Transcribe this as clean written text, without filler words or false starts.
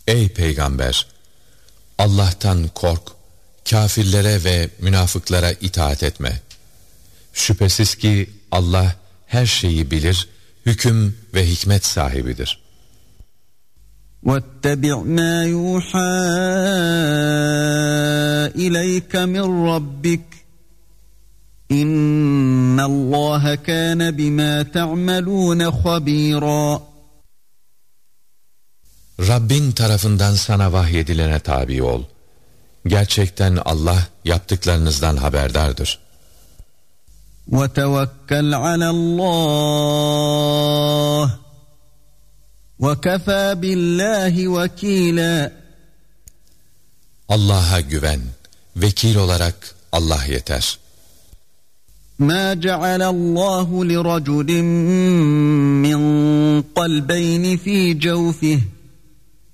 Ey peygamber! Allah'tan kork, kâfirlere ve münafıklara itaat etme. Şüphesiz ki Allah her şeyi bilir, hüküm ve hikmet sahibidir. وَاتَّبِعْ مَا يُوحَى إِلَيْكَ مِنْ رَبِّكَ إِنَّ اللّٰهَ كَانَ بِمَا تَعْمَلُونَ خَب۪يرًا. Rabbin tarafından sana vahyedilene tabi ol. Gerçekten Allah yaptıklarınızdan haberdardır. وَتَوَكَّلْ عَلَى اللّٰهِ وَكَفَى بِاللّٰهِ وَك۪يلًا. Allah'a güven, vekil olarak Allah yeter. مَا جَعَلَ اللّٰهُ لِرَجُلٍ مِّن قَلْبَيْنِ ف۪ي جَوْفِهِ